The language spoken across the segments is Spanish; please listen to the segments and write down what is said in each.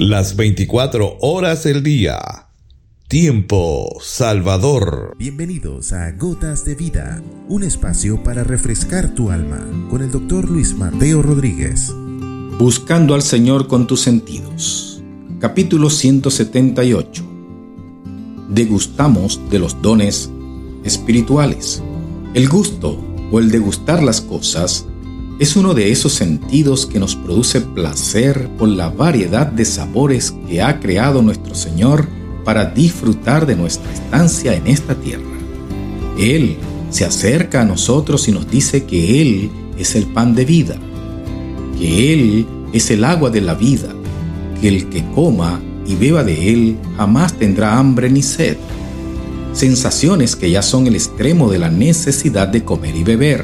Las 24 horas del día. Tiempo Salvador. Bienvenidos a Gotas de Vida, un espacio para refrescar tu alma, con el Dr. Luis Mateo Rodríguez. Buscando al Señor con tus sentidos. Capítulo 178. Degustamos de los dones espirituales. El gusto o el degustar las cosas es uno de esos sentidos que nos produce placer por la variedad de sabores que ha creado nuestro Señor para disfrutar de nuestra estancia en esta tierra. Él se acerca a nosotros y nos dice que Él es el pan de vida, que Él es el agua de la vida, que el que coma y beba de Él jamás tendrá hambre ni sed. Sensaciones que ya son el extremo de la necesidad de comer y beber.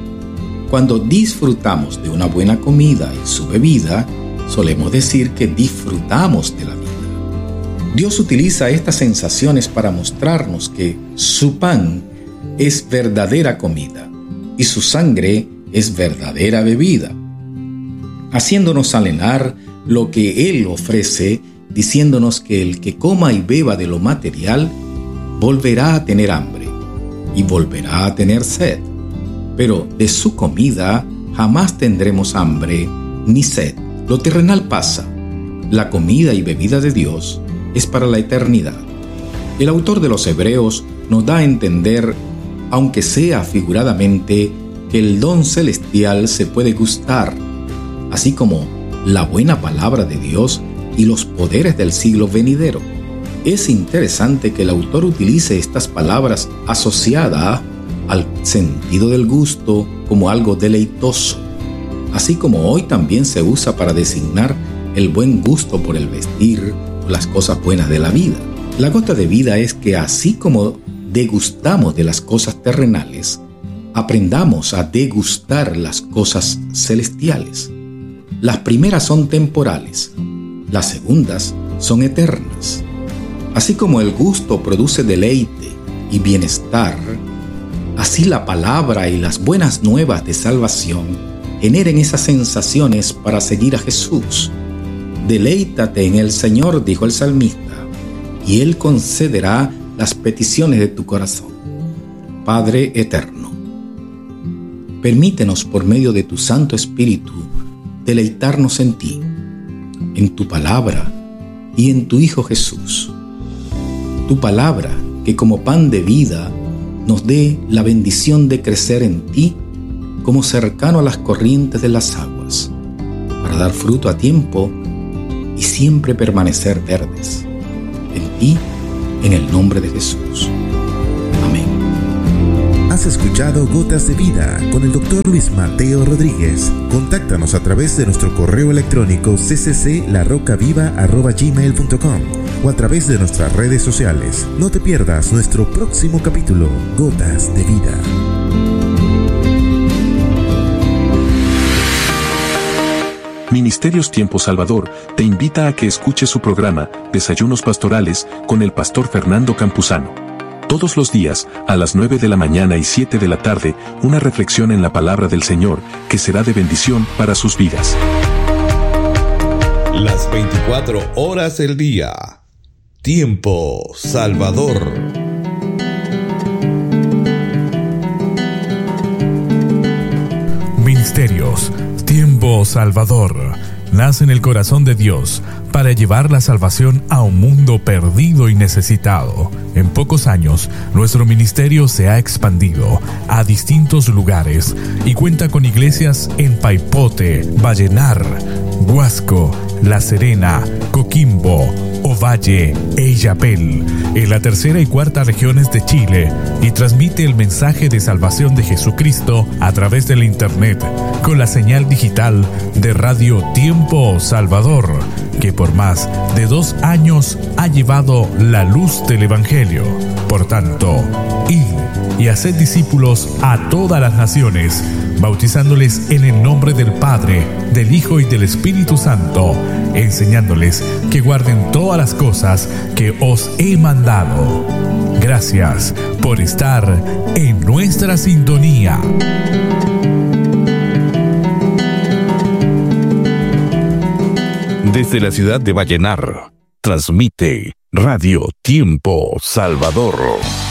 Cuando disfrutamos de una buena comida y su bebida, solemos decir que disfrutamos de la vida. Dios utiliza estas sensaciones para mostrarnos que su pan es verdadera comida y su sangre es verdadera bebida, haciéndonos anhelar lo que Él ofrece, diciéndonos que el que coma y beba de lo material volverá a tener hambre y volverá a tener sed. Pero de su comida jamás tendremos hambre ni sed. Lo terrenal pasa. La comida y bebida de Dios es para la eternidad. El autor de los Hebreos nos da a entender, aunque sea figuradamente, que el don celestial se puede gustar, así como la buena palabra de Dios y los poderes del siglo venidero. Es interesante que el autor utilice estas palabras asociadas al sentido del gusto como algo deleitoso, así como hoy también se usa para designar el buen gusto por el vestir o las cosas buenas de la vida. La gota de vida es que así como degustamos de las cosas terrenales, aprendamos a degustar las cosas celestiales. Las primeras son temporales, las segundas son eternas. Así como el gusto produce deleite y bienestar, así la palabra y las buenas nuevas de salvación generen esas sensaciones para seguir a Jesús. Deleítate en el Señor, dijo el salmista, y Él concederá las peticiones de tu corazón. Padre eterno, permítenos por medio de tu Santo Espíritu deleitarnos en ti, en tu palabra y en tu Hijo Jesús. Tu palabra que como pan de vida nos dé la bendición de crecer en ti como cercano a las corrientes de las aguas, para dar fruto a tiempo y siempre permanecer verdes. En ti, en el nombre de Jesús. Amén. Has escuchado Gotas de Vida con el Dr. Luis Mateo Rodríguez. Contáctanos a través de nuestro correo electrónico ccclarrocaviva@gmail.com o a través de nuestras redes sociales. No te pierdas nuestro próximo capítulo, Gotas de Vida. Ministerios Tiempo Salvador te invita a que escuches su programa Desayunos Pastorales con el pastor Fernando Campuzano. Todos los días, a las 9 de la mañana y 7 de la tarde, una reflexión en la palabra del Señor que será de bendición para sus vidas. Las 24 horas del día. Tiempo Salvador. Ministerios Tiempo Salvador nace en el corazón de Dios para llevar la salvación a un mundo perdido y necesitado. En pocos años, nuestro ministerio se ha expandido a distintos lugares y cuenta con iglesias en Paipote, Vallenar, Huasco, La Serena, Coquimbo, Ovalle e Illapel, en la tercera y cuarta regiones de Chile, y transmite el mensaje de salvación de Jesucristo a través del internet con la señal digital de Radio Tiempo Salvador, que por más de 2 años ha llevado la luz del Evangelio. Por tanto, id y haced discípulos a todas las naciones, bautizándoles en el nombre del Padre, del Hijo y del Espíritu Santo, enseñándoles que guarden todas las cosas que os he mandado. Gracias por estar en nuestra sintonía. Desde la ciudad de Vallenar, transmite Radio Tiempo Salvador.